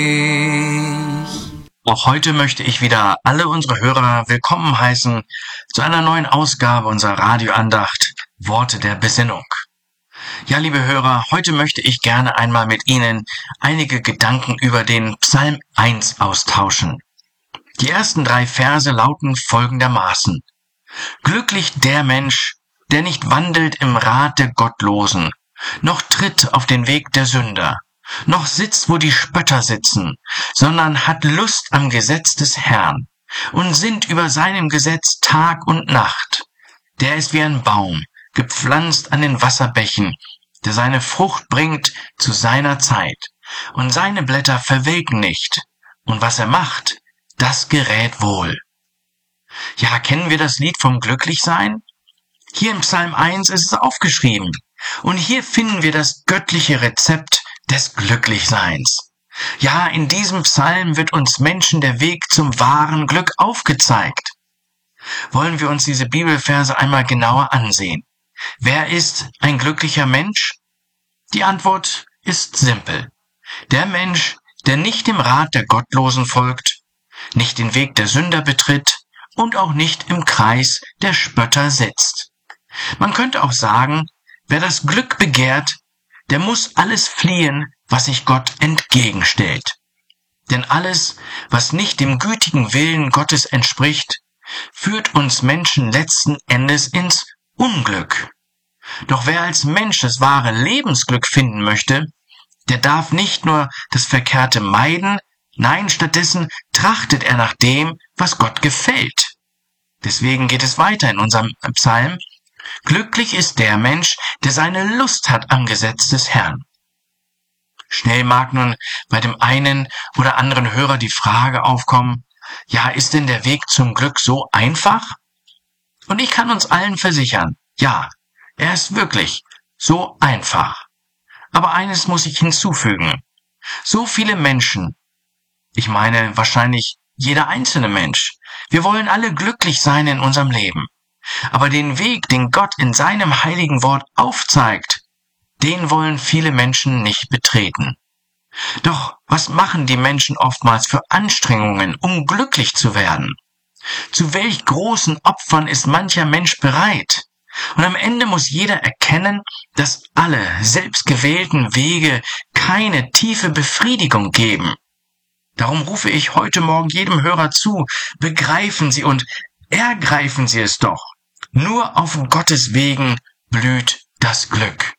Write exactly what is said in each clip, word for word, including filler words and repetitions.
Auch heute möchte ich wieder alle unsere Hörer willkommen heißen zu einer neuen Ausgabe unserer Radioandacht Worte der Besinnung. Ja, liebe Hörer, heute möchte ich gerne einmal mit Ihnen einige Gedanken über den Psalm eins austauschen. Die ersten drei Verse lauten folgendermaßen: Glücklich der Mensch, der nicht wandelt im Rat der Gottlosen, noch tritt auf den Weg der Sünder, noch sitzt, wo die Spötter sitzen, sondern hat Lust am Gesetz des Herrn und sinnt über seinem Gesetz Tag und Nacht. Der ist wie ein Baum, gepflanzt an den Wasserbächen, der seine Frucht bringt zu seiner Zeit, und seine Blätter verwelken nicht, und was er macht, das gerät wohl. Ja, kennen wir das Lied vom Glücklichsein? Hier im Psalm eins ist es aufgeschrieben, und hier finden wir das göttliche Rezept des Glücklichseins. Ja, in diesem Psalm wird uns Menschen der Weg zum wahren Glück aufgezeigt. Wollen wir uns diese Bibelverse einmal genauer ansehen. Wer ist ein glücklicher Mensch? Die Antwort ist simpel. Der Mensch, der nicht dem Rat der Gottlosen folgt, nicht den Weg der Sünder betritt und auch nicht im Kreis der Spötter sitzt. Man könnte auch sagen, wer das Glück begehrt, der muss alles fliehen, was sich Gott entgegenstellt. Denn alles, was nicht dem gütigen Willen Gottes entspricht, führt uns Menschen letzten Endes ins Unglück. Doch wer als Mensch das wahre Lebensglück finden möchte, der darf nicht nur das Verkehrte meiden, nein, stattdessen trachtet er nach dem, was Gott gefällt. Deswegen geht es weiter in unserem Psalm: Glücklich ist der Mensch, der seine Lust hat am Gesetz des Herrn. Schnell mag nun bei dem einen oder anderen Hörer die Frage aufkommen: Ja, ist denn der Weg zum Glück so einfach? Und ich kann uns allen versichern, ja, er ist wirklich so einfach. Aber eines muss ich hinzufügen: So viele Menschen, ich meine wahrscheinlich jeder einzelne Mensch, wir wollen alle glücklich sein in unserem Leben. Aber den Weg, den Gott in seinem heiligen Wort aufzeigt, den wollen viele Menschen nicht betreten. Doch was machen die Menschen oftmals für Anstrengungen, um glücklich zu werden? Zu welch großen Opfern ist mancher Mensch bereit? Und am Ende muss jeder erkennen, dass alle selbstgewählten Wege keine tiefe Befriedigung geben. Darum rufe ich heute Morgen jedem Hörer zu: Begreifen Sie und ergreifen Sie es doch. Nur auf Gottes Wegen blüht das Glück.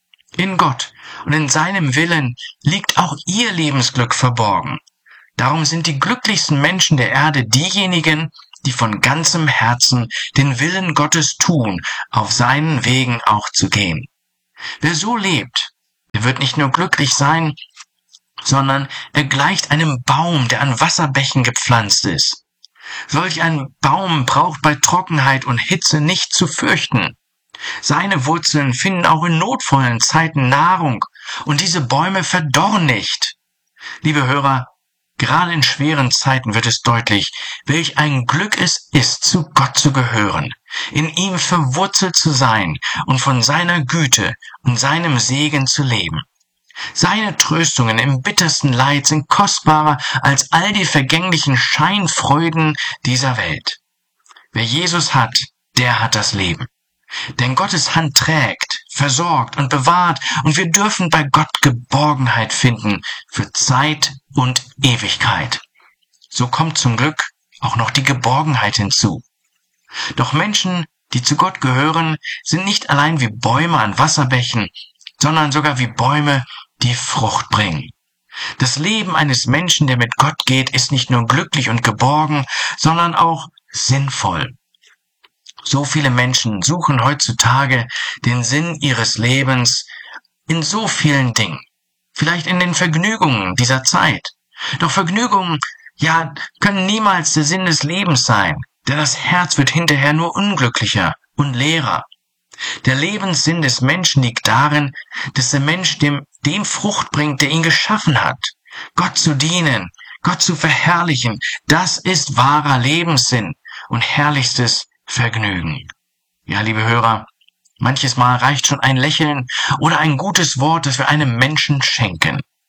In Gott und in seinem Willen liegt auch Ihr Lebensglück verborgen. Darum sind die glücklichsten Menschen der Erde diejenigen, die von ganzem Herzen den Willen Gottes tun, auf seinen Wegen auch zu gehen. Wer so lebt, der wird nicht nur glücklich sein, sondern er gleicht einem Baum, der an Wasserbächen gepflanzt ist. Solch ein Baum braucht bei Trockenheit und Hitze nicht zu fürchten. Seine Wurzeln finden auch in notvollen Zeiten Nahrung, und diese Bäume verdorren nicht. Liebe Hörer, gerade in schweren Zeiten wird es deutlich, welch ein Glück es ist, zu Gott zu gehören, in ihm verwurzelt zu sein und von seiner Güte und seinem Segen zu leben. Seine Tröstungen im bittersten Leid sind kostbarer als all die vergänglichen Scheinfreuden dieser Welt. Wer Jesus hat, der hat das Leben. Denn Gottes Hand trägt, versorgt und bewahrt, und wir dürfen bei Gott Geborgenheit finden für Zeit und Ewigkeit. So kommt zum Glück auch noch die Geborgenheit hinzu. Doch Menschen, die zu Gott gehören, sind nicht allein wie Bäume an Wasserbächen, sondern sogar wie Bäume, die Frucht bringen. Das Leben eines Menschen, der mit Gott geht, ist nicht nur glücklich und geborgen, sondern auch sinnvoll. So viele Menschen suchen heutzutage den Sinn ihres Lebens in so vielen Dingen. Vielleicht in den Vergnügungen dieser Zeit. Doch Vergnügungen, ja, können niemals der Sinn des Lebens sein, denn das Herz wird hinterher nur unglücklicher und leerer. Der Lebenssinn des Menschen liegt darin, dass der Mensch dem, dem Frucht bringt, der ihn geschaffen hat. Gott zu dienen, Gott zu verherrlichen, das ist wahrer Lebenssinn und herrlichstes Vergnügen. Ja, liebe Hörer, manches Mal reicht schon ein Lächeln oder ein gutes Wort, das wir einem Menschen schenken.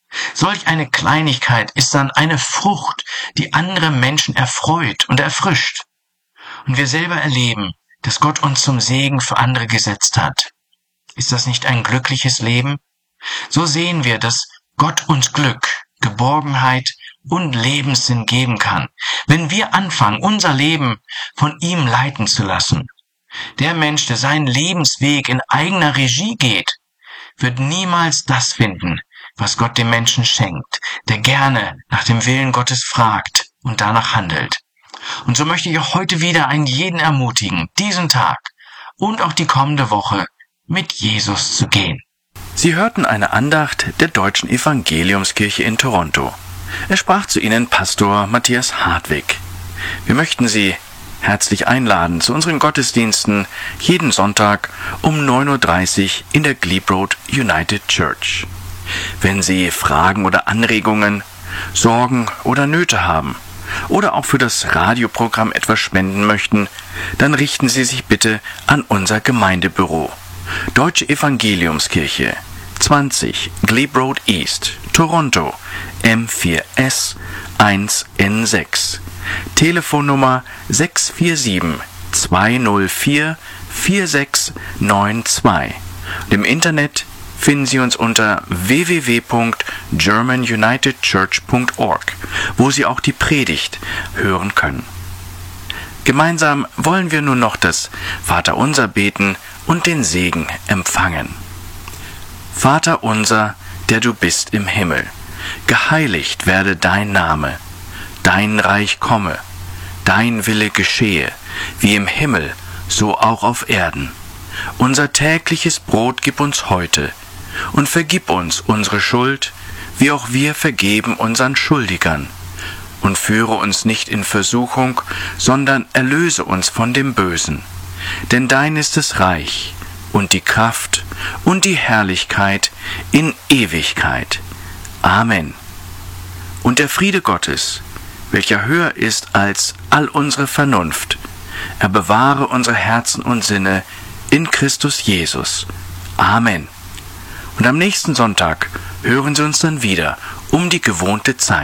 Solch eine Kleinigkeit ist dann eine Frucht, die andere Menschen erfreut und erfrischt. Und wir selber erleben, dass Gott uns zum Segen für andere gesetzt hat. Ist das nicht ein glückliches Leben? So sehen wir, dass Gott uns Glück, Geborgenheit und Lebenssinn geben kann, wenn wir anfangen, unser Leben von ihm leiten zu lassen. Der Mensch, der seinen Lebensweg in eigener Regie geht, wird niemals das finden, was Gott dem Menschen schenkt, der gerne nach dem Willen Gottes fragt und danach handelt. Und so möchte ich auch heute wieder einen jeden ermutigen, diesen Tag und auch die kommende Woche mit Jesus zu gehen. Sie hörten eine Andacht der Deutschen Evangeliumskirche in Toronto. Es sprach zu Ihnen Pastor Matthias Hartwig. Wir möchten Sie herzlich einladen zu unseren Gottesdiensten jeden Sonntag um neun Uhr dreißig in der Glebe Road United Church. Wenn Sie Fragen oder Anregungen, Sorgen oder Nöte haben oder auch für das Radioprogramm etwas spenden möchten, dann richten Sie sich bitte an unser Gemeindebüro. Deutsche Evangeliumskirche, zwanzig Glebe Road East, Toronto, M vier S eins N sechs. Telefonnummer sechs vier sieben, zwei null vier, vier sechs neun zwei. Und im Internet finden Sie uns unter w w w punkt german united church punkt org, wo Sie auch die Predigt hören können. Gemeinsam wollen wir nun noch das Vaterunser beten und den Segen empfangen. Vater unser, der du bist im Himmel, geheiligt werde dein Name, dein Reich komme, dein Wille geschehe, wie im Himmel, so auch auf Erden. Unser tägliches Brot gib uns heute und vergib uns unsere Schuld, wie auch wir vergeben unseren Schuldigern. Und führe uns nicht in Versuchung, sondern erlöse uns von dem Bösen. Denn dein ist das Reich und die Kraft und die Herrlichkeit in Ewigkeit. Amen. Und der Friede Gottes, welcher höher ist als all unsere Vernunft, er bewahre unsere Herzen und Sinne in Christus Jesus. Amen. Und am nächsten Sonntag hören Sie uns dann wieder um die gewohnte Zeit.